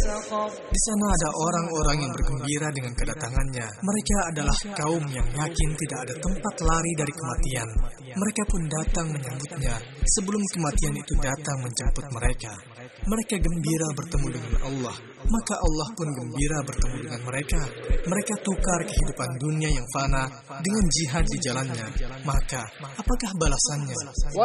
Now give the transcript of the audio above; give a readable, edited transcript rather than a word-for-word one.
Di sana ada orang-orang yang bergembira dengan kedatangannya. Mereka adalah kaum yang yakin tidak ada tempat lari dari kematian. Mereka pun datang menyambutnya sebelum kematian itu datang menjemput mereka. Mereka gembira bertemu dengan Allah, maka Allah pun gembira bertemu dengan mereka. Mereka tukar kehidupan dunia yang fana dengan jihad di jalannya. Maka apakah balasannya?